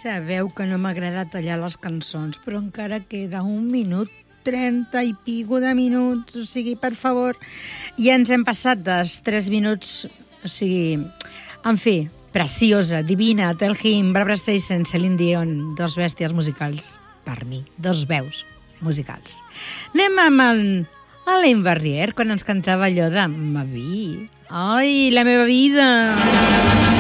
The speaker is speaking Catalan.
Sabeu que no m'agrada tallar les cançons, però encara queda 1 minut 30 i pico de minuts, o sigui, per favor. Ja ens hem passat dels 3 minuts, o sigui, en fi, preciosa, divina, Tell Him, Barbra Streisand, Celine Dion, dos bèsties musicals, per mi, dos veus musicals. Anem amb Alain Barrière, quan ens cantava allò de Ma vie, ai, la meva vida.